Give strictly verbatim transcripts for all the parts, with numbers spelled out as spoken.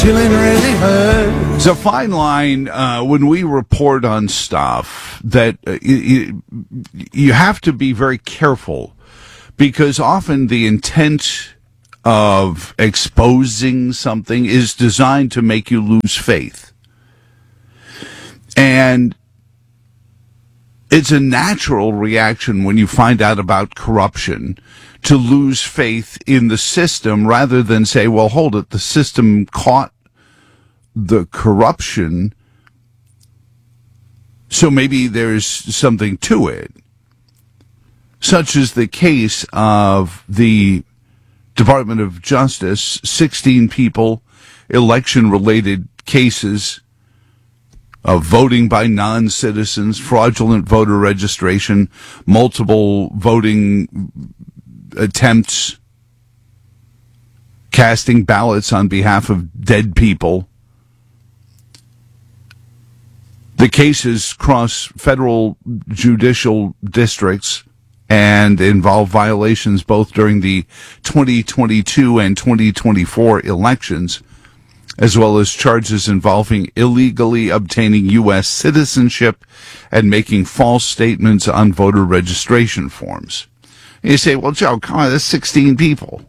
Feeling really hurt. It's a fine line uh, when we report on stuff that uh, you, you have to be very careful, because often the intent of exposing something is designed to make you lose faith. And it's a natural reaction when you find out about corruption to lose faith in the system, rather than say, well, hold it, the system caught the corruption, so maybe there's something to it. Such is the case of the Department of Justice, sixteen people, election-related cases of voting by non-citizens, fraudulent voter registration, multiple voting attempts, casting ballots on behalf of dead people. The cases cross federal judicial districts and involve violations both during the twenty twenty-two and twenty twenty-four elections, as well as charges involving illegally obtaining U S citizenship and making false statements on voter registration forms. And you say, well, Joe, come on, that's sixteen people.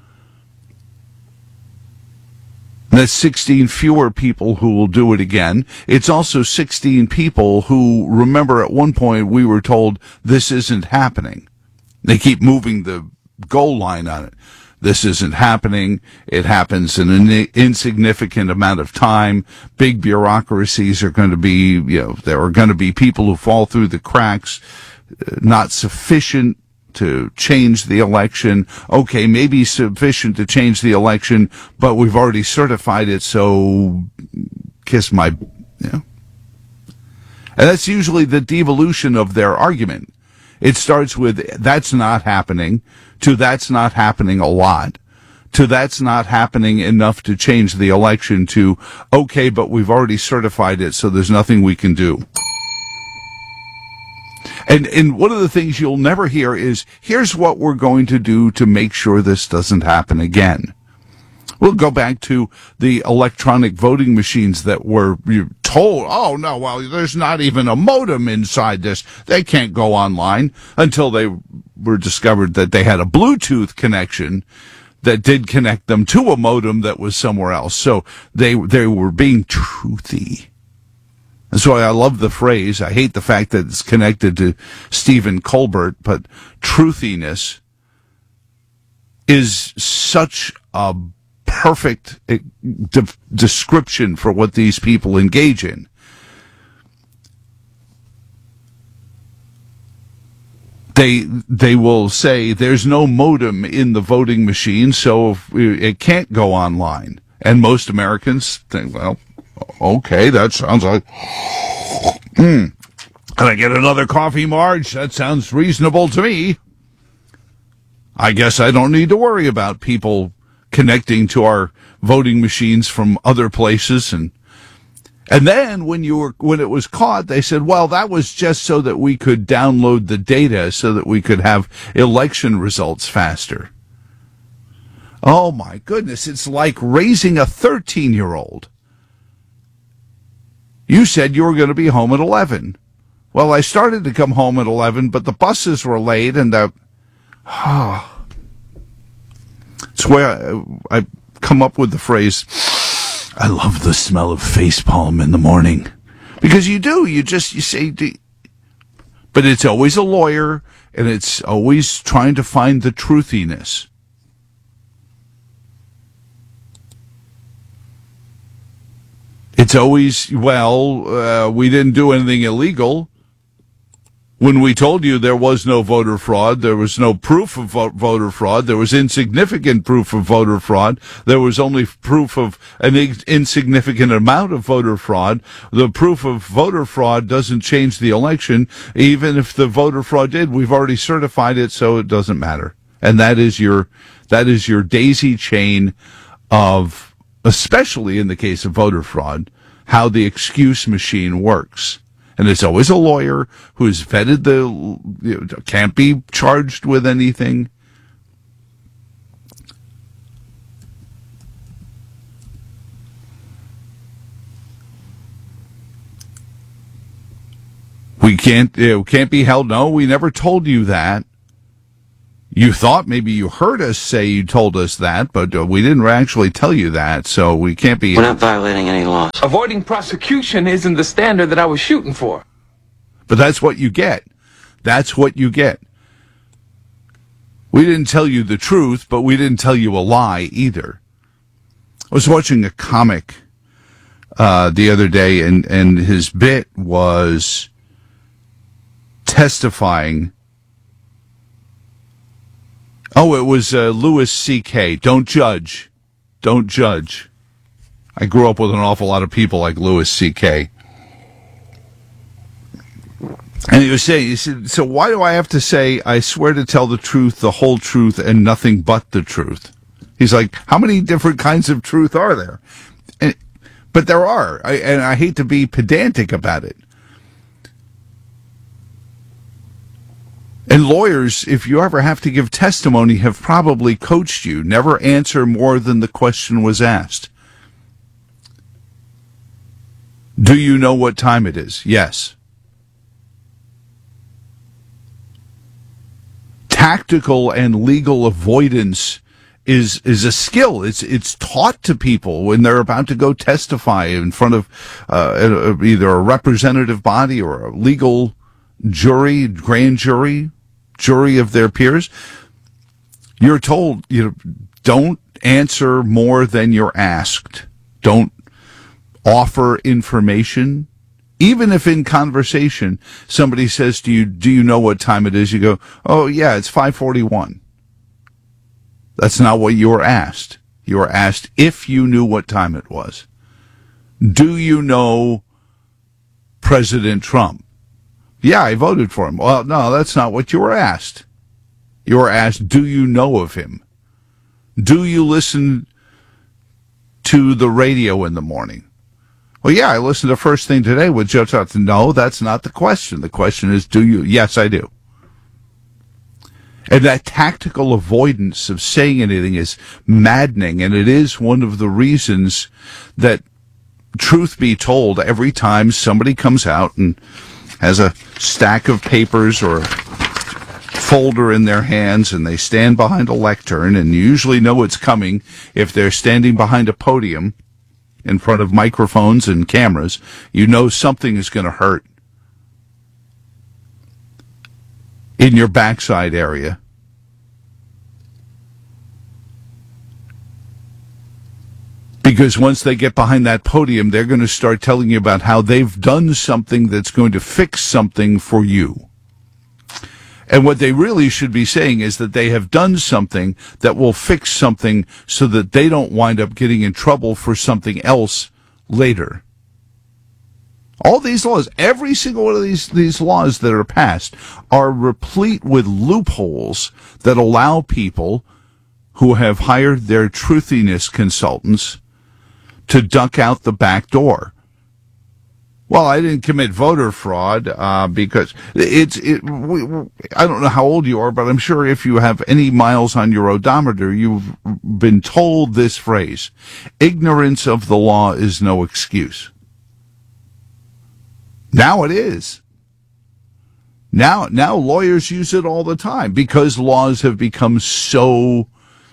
That's sixteen fewer people who will do it again. It's also sixteen people who, remember, at one point we were told this isn't happening. They keep moving the goal line on it. This isn't happening. It happens in an insignificant amount of time. Big bureaucracies are going to be, you know, there are going to be people who fall through the cracks, not sufficient to change the election. Okay, maybe sufficient to change the election, but we've already certified it, so kiss my, you know. And that's usually the devolution of their argument. It starts with, that's not happening, to that's not happening a lot, to that's not happening enough to change the election, to, okay, but we've already certified it, so there's nothing we can do. And and one of the things you'll never hear is, here's what we're going to do to make sure this doesn't happen again. We'll go back to the electronic voting machines that were told, oh, no, well, there's not even a modem inside this. They can't go online, until they were discovered that they had a Bluetooth connection that did connect them to a modem that was somewhere else. So they they were being truthy. That's why I love the phrase. I hate the fact that it's connected to Stephen Colbert, but truthiness is such a perfect de- description for what these people engage in. They they will say there's no modem in the voting machine, so it can't go online. And most Americans think, well, okay, that sounds like... Mm. Can I get another coffee, Marge? That sounds reasonable to me. I guess I don't need to worry about people connecting to our voting machines from other places. And and then when you were when it was caught, they said, well, that was just so that we could download the data so that we could have election results faster. Oh, my goodness. It's like raising a thirteen-year-old. You said you were going to be home at eleven. Well, I started to come home at eleven, but the buses were late, and the... Oh. It's where I, I come up with the phrase, I love the smell of facepalm in the morning. Because you do. You just, you say... But it's always a lawyer, and it's always trying to find the truthiness. It's always, well, uh, we didn't do anything illegal. When we told you there was no voter fraud, there was no proof of vo- voter fraud, there was insignificant proof of voter fraud, there was only proof of an ig- insignificant amount of voter fraud. The proof of voter fraud doesn't change the election. Even if the voter fraud did, we've already certified it, so it doesn't matter. And that is your, that is your daisy chain of, especially in the case of voter fraud, how the excuse machine works. And it's always a lawyer who's vetted the, you know, can't be charged with anything. We can't, it can't be held. No, we never told you that. You thought maybe you heard us say you told us that, but uh, we didn't actually tell you that, so we can't be... We're not violating any laws. Avoiding prosecution isn't the standard that I was shooting for. But that's what you get. That's what you get. We didn't tell you the truth, but we didn't tell you a lie either. I was watching a comic uh, the other day, and, and his bit was testifying. Oh, it was uh, Louis C K. Don't judge. Don't judge. I grew up with an awful lot of people like Louis C K. And he was saying, he said, so why do I have to say, I swear to tell the truth, the whole truth, and nothing but the truth? He's like, how many different kinds of truth are there? And, but there are, I, and I hate to be pedantic about it. And lawyers, if you ever have to give testimony, have probably coached you. Never answer more than the question was asked. Do you know what time it is? Yes. Tactical and legal avoidance is is a skill. It's it's taught to people when they're about to go testify in front of uh, either a representative body or a legal jury, grand jury, jury of their peers. You're told, you know, don't answer more than you're asked. Don't offer information. Even if in conversation somebody says to you, do you know what time it is? You go, oh, yeah, it's five forty-one. That's not what you were asked. You were asked if you knew what time it was. Do you know President Trump? Yeah, I voted for him. Well, no, that's not what you were asked. You were asked, do you know of him? Do you listen to the radio in the morning? Well, yeah, I listened to First Thing Today with Joe Johnson. No, that's not the question. The question is, do you? Yes, I do. And that tactical avoidance of saying anything is maddening, and it is one of the reasons that, truth be told, every time somebody comes out and has a stack of papers or a folder in their hands and they stand behind a lectern, and you usually know it's coming if they're standing behind a podium in front of microphones and cameras, you know something is going to hurt in your backside area. Because once they get behind that podium, they're going to start telling you about how they've done something that's going to fix something for you. And what they really should be saying is that they have done something that will fix something so that they don't wind up getting in trouble for something else later. All these laws, every single one of these, these laws that are passed are replete with loopholes that allow people who have hired their truthiness consultants to duck out the back door. Well, I didn't commit voter fraud uh, because it's. It, we, I don't know how old you are, but I'm sure if you have any miles on your odometer, you've been told this phrase: "Ignorance of the law is no excuse." Now it is. Now, now lawyers use it all the time because laws have become so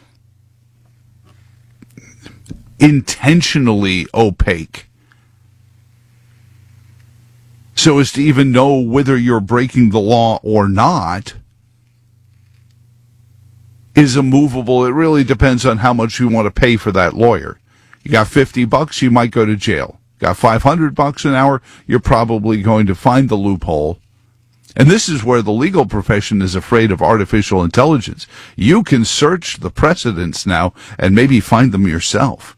intentionally opaque. So as to even know whether you're breaking the law or not is immovable. It really depends on how much you want to pay for that lawyer. You got fifty bucks, you might go to jail. Got five hundred bucks an hour, you're probably going to find the loophole. And this is where the legal profession is afraid of artificial intelligence. You can search the precedents now and maybe find them yourself.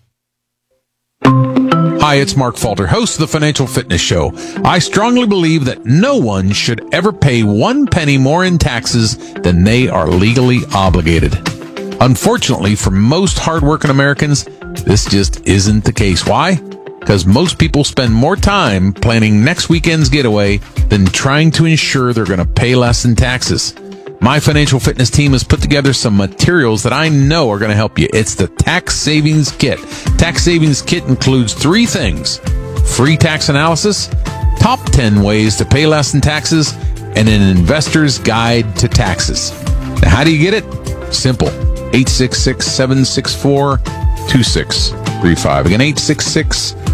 Hi, it's Mark Falter, host of the Financial Fitness Show. I strongly believe that no one should ever pay one penny more in taxes than they are legally obligated. Unfortunately, for most hardworking Americans, this just isn't the case. Why? Because most people spend more time planning next weekend's getaway than trying to ensure they're going to pay less in taxes. My Financial Fitness team has put together some materials that I know are going to help you. It's the Tax Savings Kit. Tax Savings Kit includes three things: free tax analysis, top ten ways to pay less in taxes, and an investor's guide to taxes. Now, how do you get it? Simple. eight six six, seven six four, two six three five. Again, eight six six,